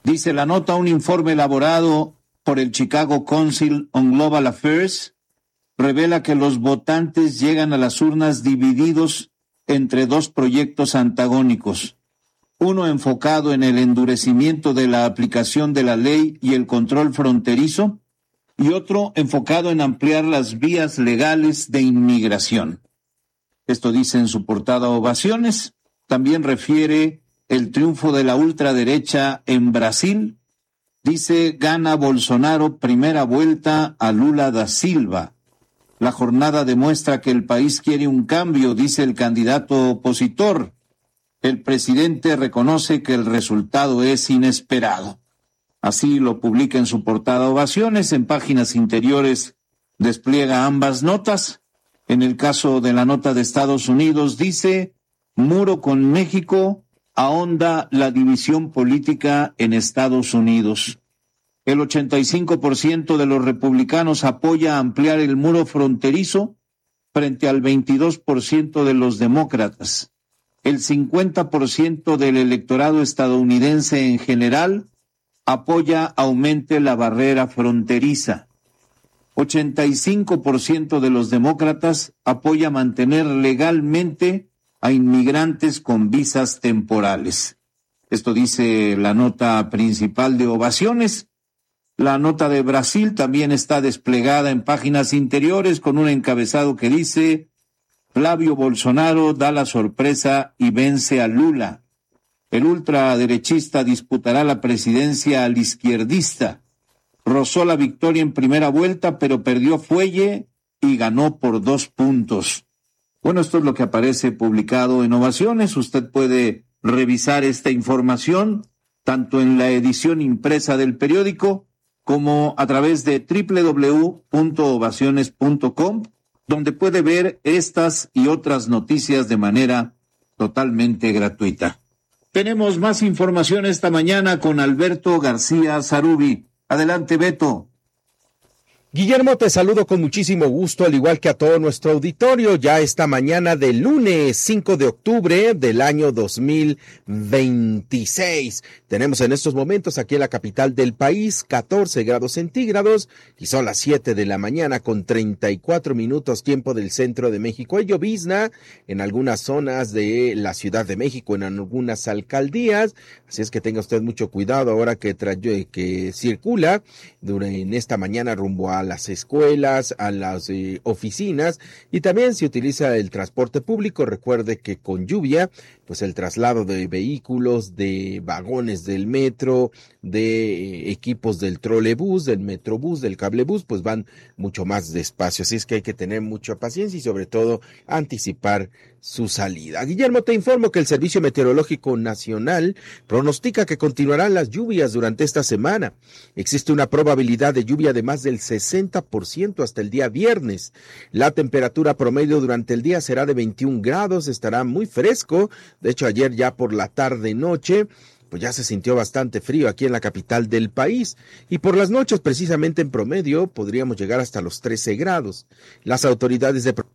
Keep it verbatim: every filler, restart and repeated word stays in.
Dice la nota, un informe elaborado por el Chicago Council on Global Affairs revela que los votantes llegan a las urnas divididos entre dos proyectos antagónicos, uno enfocado en el endurecimiento de la aplicación de la ley y el control fronterizo, y otro enfocado en ampliar las vías legales de inmigración. Esto dice en su portada Ovaciones. También refiere el triunfo de la ultraderecha en Brasil. Dice, gana Bolsonaro primera vuelta a Lula da Silva. La jornada demuestra que el país quiere un cambio, dice el candidato opositor. El presidente reconoce que el resultado es inesperado. Así lo publica en su portada Ovaciones. En páginas interiores despliega ambas notas. En el caso de la nota de Estados Unidos dice, muro con México ahonda la división política en Estados Unidos. El ochenta y cinco por ciento de los republicanos apoya ampliar el muro fronterizo frente al veintidós por ciento de los demócratas. El cincuenta por ciento del electorado estadounidense en general apoya aumente la barrera fronteriza. ochenta y cinco por ciento de los demócratas apoya mantener legalmente a inmigrantes con visas temporales. Esto dice la nota principal de Ovaciones. La nota de Brasil también está desplegada en páginas interiores con un encabezado que dice, Flávio Bolsonaro da la sorpresa y vence a Lula. El ultraderechista disputará la presidencia al izquierdista. Rozó la victoria en primera vuelta, pero perdió fuelle y ganó por dos puntos. Bueno, esto es lo que aparece publicado en Ovaciones. Usted puede revisar esta información tanto en la edición impresa del periódico como a través de doble u doble u doble u punto ovaciones punto com, donde puede ver estas y otras noticias de manera totalmente gratuita. Tenemos más información esta mañana con Alberto García Zarubi. Adelante, Beto. Guillermo, te saludo con muchísimo gusto, al igual que a todo nuestro auditorio, ya esta mañana del lunes cinco de octubre del año dos mil veintiséis. Tenemos en estos momentos aquí en la capital del país catorce grados centígrados y son las siete de la mañana con treinta y cuatro minutos tiempo del centro de México. Hay llovizna en algunas zonas de la Ciudad de México, en algunas alcaldías, así es que tenga usted mucho cuidado ahora que, tra- que circula en esta mañana rumbo a las escuelas, a las eh, oficinas, y también se utiliza el transporte público. Recuerde que con lluvia, pues el traslado de vehículos, de vagones del metro, de eh, equipos del trolebús, del metrobús, del cablebús, pues van mucho más despacio, así es que hay que tener mucha paciencia y sobre todo anticipar su salida. Guillermo, te informo que el Servicio Meteorológico Nacional pronostica que continuarán las lluvias durante esta semana. Existe una probabilidad de lluvia de más del sesenta por ciento hasta el día viernes. La temperatura promedio durante el día será de veintiún grados, estará muy fresco. De hecho, ayer ya por la tarde-noche, pues ya se sintió bastante frío aquí en la capital del país, y por las noches precisamente en promedio podríamos llegar hasta los trece grados. Las autoridades de